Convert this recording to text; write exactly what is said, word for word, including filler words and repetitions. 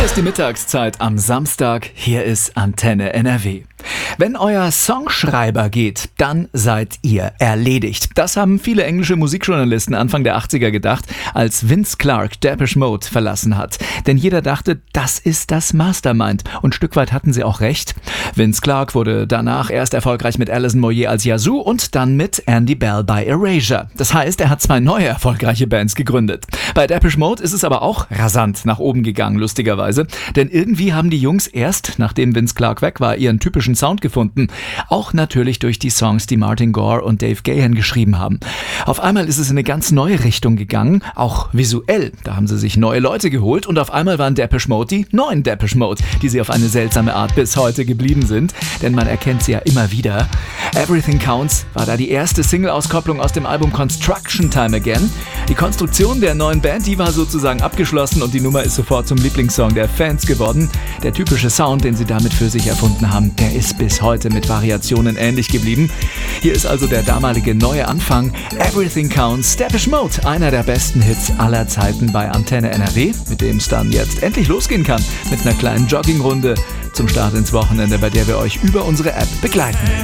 Hier ist die Mittagszeit am Samstag. Hier ist Antenne N R W. Wenn euer Songschreiber geht, dann seid ihr erledigt. Das haben viele englische Musikjournalisten Anfang der achtziger gedacht, als Vince Clarke Depeche Mode verlassen hat. Denn jeder dachte, das ist das Mastermind. Und ein Stück weit hatten sie auch recht. Vince Clarke wurde danach erst erfolgreich mit Alison Moyet als Yazoo und dann mit Andy Bell bei Erasure. Das heißt, er hat zwei neue erfolgreiche Bands gegründet. Bei Depeche Mode ist es aber auch rasant nach oben gegangen, lustigerweise. Denn irgendwie haben die Jungs erst, nachdem Vince Clarke weg war, ihren typischen Sound gefunden. Auch natürlich durch die Songs, die Martin Gore und Dave Gahan geschrieben haben. Auf einmal ist es in eine ganz neue Richtung gegangen, auch visuell. Da haben sie sich neue Leute geholt und auf einmal waren Depeche Mode die neuen Depeche Mode, die sie auf eine seltsame Art bis heute geblieben sind. Denn man erkennt sie ja immer wieder. Everything Counts war da die erste Single-Auskopplung aus dem Album Construction Time Again. Die Konstruktion der neuen Band, die war sozusagen abgeschlossen und die Nummer ist sofort zum Lieblingssong der Fans geworden. Der typische Sound, den sie damit für sich erfunden haben, der ist bis heute mit Variationen ähnlich geblieben. Hier ist also der damalige neue Anfang. Everything Counts, Depeche Mode, einer der besten Hits aller Zeiten bei Antenne N R W, mit dem es dann jetzt endlich losgehen kann mit einer kleinen Joggingrunde zum Start ins Wochenende, bei der wir euch über unsere App begleiten.